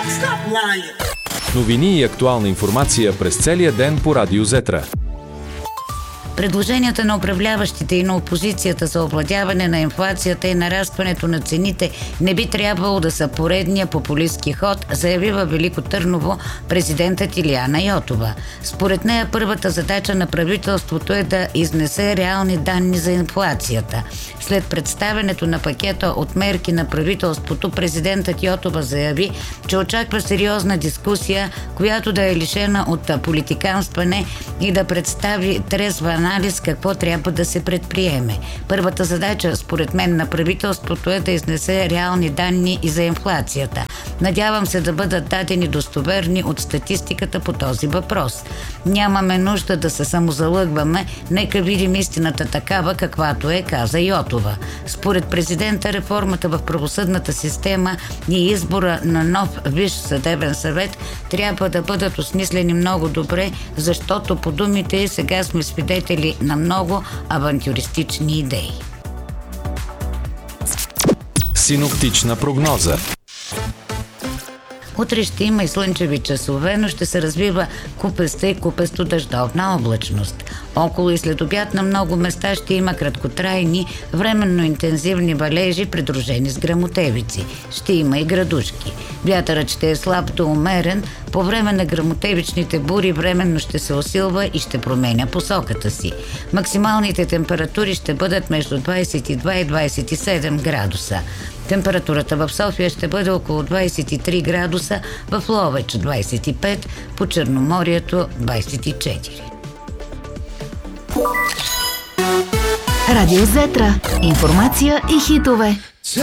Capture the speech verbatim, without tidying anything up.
Новини и актуална информация през целия ден по Радио Зетра. Предложенията на управляващите и на опозицията за овладяване на инфлацията и нарастването на цените не би трябвало да са поредния популистски ход, заяви във Велико Търново президентът Илияна Йотова. Според нея първата задача на правителството е да изнесе реални данни за инфлацията. След представянето на пакета от мерки на правителството, президентът Йотова заяви, че очаква сериозна дискусия, която да е лишена от политиканстване и да представи трезва анализ какво трябва да се предприеме. Първата задача, според мен, на правителството е да изнесе реални данни и за инфлацията. Надявам се да бъдат дадени достоверни от статистиката по този въпрос. Нямаме нужда да се самозалъгваме, нека видим истината такава, каквато е, каза Йотова. Според президента, реформата в правосъдната система и избора на нов Висш съдебен съвет трябва да бъдат осмислени много добре, защото по думите ѝ сега сме свидетели на много авантюристични идеи. Синоптична прогноза. Утре ще има и слънчеви часове, но ще се развива купеста и купесто дъждовна облачност. Около и след обяд на много места ще има краткотрайни, временно интензивни валежи, придружени с гръмотевици. Ще има и градушки. Вятърът ще е слаб до умерен. По време на гръмотевичните бури временно ще се усилва и ще променя посоката си. Максималните температури ще бъдат между двадесет и два и двадесет и седем градуса. Температурата в София ще бъде около двадесет и три градуса, в Ловеч двадесет и пет, по Черноморието двадесет и четири. Радио Зетра. Информация и хитове.